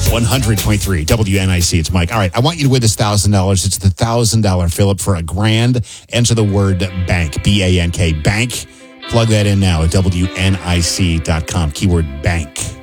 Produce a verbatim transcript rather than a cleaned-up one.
one hundred point three W N I C. It's Mike. All right, I want you to win this one thousand dollars. It's the one thousand dollars fill-up for a grand. Enter the word bank, B A N K, bank. Plug that in now at W N I C dot com. Keyword bank.